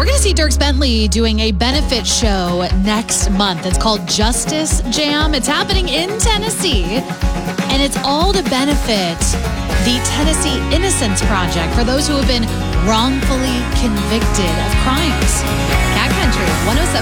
We're going to see Dierks Bentley doing a benefit show next month. It's called Justice Jam. It's happening in Tennessee, and it's all to benefit the Tennessee Innocence Project for those who have been wrongfully convicted of crimes. Cat Country 107.